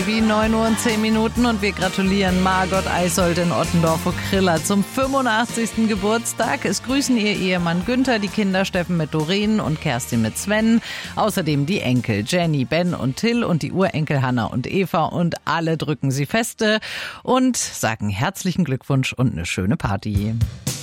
Baby, 9:10 und wir gratulieren Margot Eisold in Ottendorf-Kriller zum 85. Geburtstag. Es grüßen ihr Ehemann Günther, die Kinder Steffen mit Doreen und Kerstin mit Sven. Außerdem die Enkel Jenny, Ben und Till und die Urenkel Hanna und Eva und alle drücken sie feste und sagen herzlichen Glückwunsch und eine schöne Party.